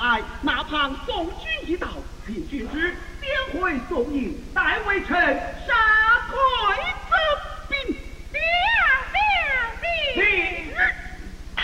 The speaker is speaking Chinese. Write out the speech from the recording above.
来，那旁宋军一到，请君之先回送迎，待微臣杀退。